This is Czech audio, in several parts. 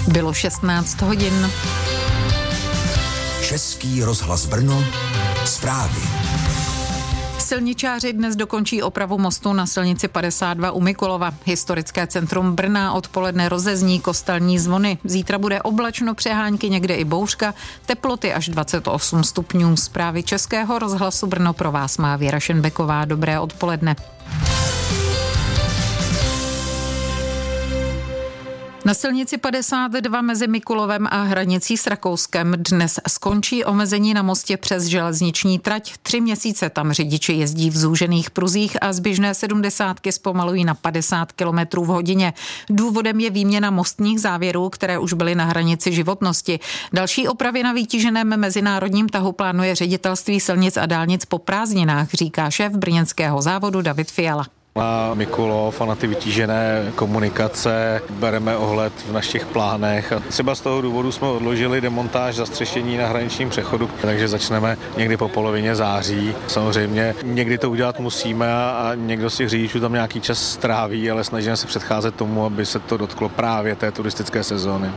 Bylo 16 hodin. Český rozhlas Brno, zprávy. Silničáři dnes dokončí opravu mostu na silnici 52 u Mikulova. Historické centrum Brna odpoledne rozezní kostelní zvony. Zítra bude oblačno, přehánky, někde i bouřka, teploty až 28 stupňů. Zprávy Českého rozhlasu Brno pro vás má Věra Šenbeková. Dobré odpoledne. Na silnici 52 mezi Mikulovem a hranicí s Rakouskem dnes skončí omezení na mostě přes železniční trať. 3 měsíce tam řidiči jezdí v zúžených pruzích a zběžné 70 zpomalují na 50 km v hodině. Důvodem je výměna mostních závěrů, které už byly na hranici životnosti. Další opravy na vytíženém mezinárodním tahu plánuje Ředitelství silnic a dálnic po prázdninách, říká šéf brněnského závodu David Fiala. Na Mikulov a na ty vytížené komunikace bereme ohled v našich plánech a třeba z toho důvodu jsme odložili demontáž zastřešení na hraničním přechodu, takže začneme někdy po polovině září. Samozřejmě někdy to udělat musíme a někdo z těch řidičů tam nějaký čas stráví, ale snažíme se předcházet tomu, aby se to dotklo právě té turistické sezóny.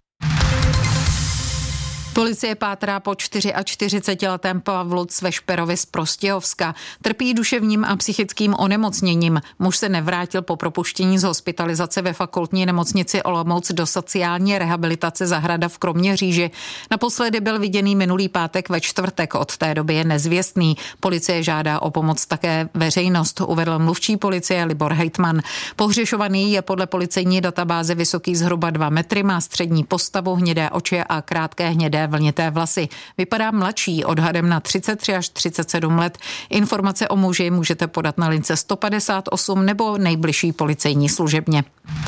Policie pátrá po 44letém Pavlu Cvešperovi z Prostějovska. Trpí duševním a psychickým onemocněním. Muž se nevrátil po propuštění z hospitalizace ve fakultní nemocnici Olomouc do sociální rehabilitace Zahrada v Kroměříži. Naposledy byl viděný minulý pátek ve čtvrtek, od té doby je nezvěstný. Policie žádá o pomoc také veřejnost, uvedl mluvčí policie Libor Hejtman. Pohřešovaný je podle policejní databáze vysoký zhruba 2 metry, má střední postavu, hnědé oči a krátké hnědé vlnité vlasy. Vypadá mladší, odhadem na 33 až 37 let. Informace o muži můžete podat na lince 158 nebo nejbližší policejní služebně.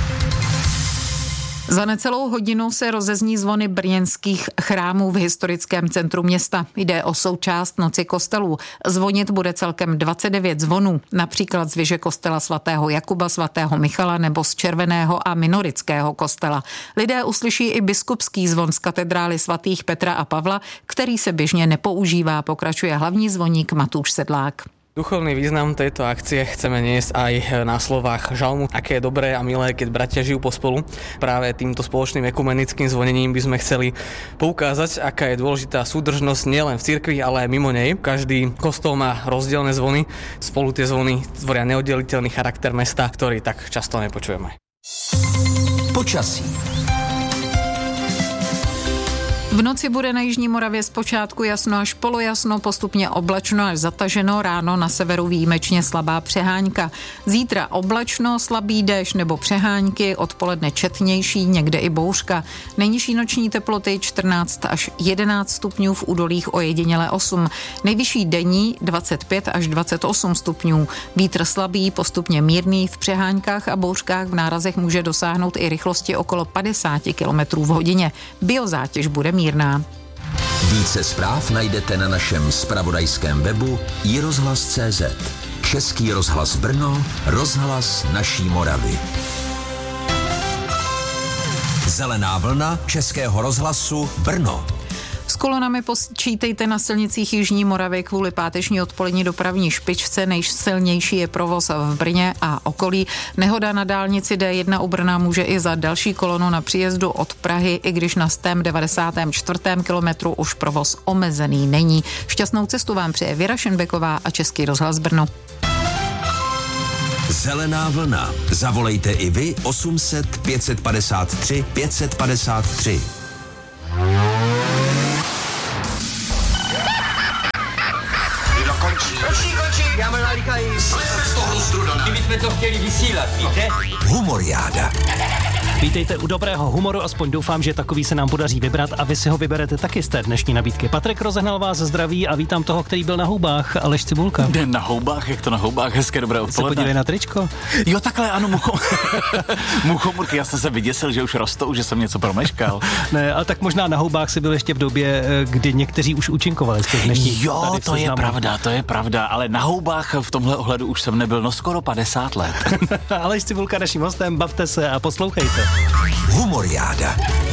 Za necelou hodinu se rozezní zvony brněnských chrámů v historickém centru města. Jde o součást Noci kostelů. Zvonit bude celkem 29 zvonů, například z věže kostela svatého Jakuba, svatého Michala nebo z Červeného a Minorického kostela. Lidé uslyší i biskupský zvon z katedrály svatých Petra a Pavla, který se běžně nepoužívá, pokračuje hlavní zvoník Matúš Sedlák. Duchovný význam tejto akcie chceme niesť aj na slovách žalmu, aké je dobré a milé, keď bratia žijú pospolu. Práve týmto spoločným ekumenickým zvonením by sme chceli poukázať, aká je dôležitá súdržnosť nielen v cirkvi, ale aj mimo nej. Každý kostol má rozdielne zvony, spolu tie zvony tvoria neoddeliteľný charakter mesta, ktorý tak často nepočujeme. Počasí. V noci bude na jižní Moravě zpočátku jasno až polojasno, postupně oblačno až zataženo, ráno na severu výjimečně slabá přehánka. Zítra oblačno, slabý déšť nebo přehánky, odpoledne četnější, někde i bouřka. Nejnižší noční teploty 14 až 11 stupňů, v údolích ojediněle 8. Nejvyšší denní 25 až 28 stupňů. Vítr slabý, postupně mírný, v přeháňkách a bouřkách v nárazech může dosáhnout i rychlosti okolo 50 km v hodině. Biozátěž bude mírná. Více zpráv najdete na našem zpravodajském webu iRozhlas.cz. Český rozhlas Brno, rozhlas naší Moravy. Zelená vlna Českého rozhlasu Brno. S kolonami počítejte na silnicích jižní Moravy kvůli páteční odpolední dopravní špičce. Nejsilnější je provoz v Brně a okolí. Nehoda na dálnici D1 u Brna může i za další kolonu na příjezdu od Prahy, i když na 94. kilometru už provoz omezený není. Šťastnou cestu vám přeje Věra Šenbeková a Český rozhlas Brno. Zelená vlna. Zavolejte i vy 800 553 553. Končí, já mám nalíkají. Slejme z toho strudana. Kdyby jsme to chtěli vysílat, víte? Humoriáda. Vítejte u dobrého humoru, aspoň doufám, že takový se nám podaří vybrat a vy si ho vyberete taky z té dnešní nabídky. Patrik rozehnal vás zdraví a vítám toho, který byl na houbách, Aleš Cibulka. Den na houbách, jak to na houbách, hezké dobré odpoledne. Se podívej na tričko. Jo, takhle, ano, muchomurky, já jsem se vyděsil, že už rostou, že jsem něco promeškal. Ne, ale tak možná na houbách si byl ještě v době, kdy někteří už účinkovali z těch dnešních. Jo, to je pravda, ale na houbách v tomhle ohledu už jsem nebyl, skoro 50 let. Aleš Cibulka naším hostem, bavte se a poslouchejte. Humoriáda.